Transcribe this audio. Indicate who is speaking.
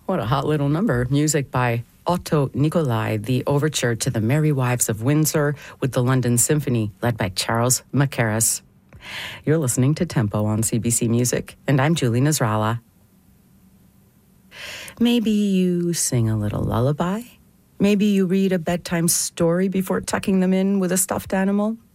Speaker 1: What a hot little number. Music by Otto Nicolai, the overture to the Merry Wives of Windsor with the London Symphony, led by Charles Mackerras. You're listening to Tempo on CBC Music, and I'm Julie Nasrallah. Maybe you sing a little lullaby. Maybe you read a bedtime story before tucking them in with a stuffed animal.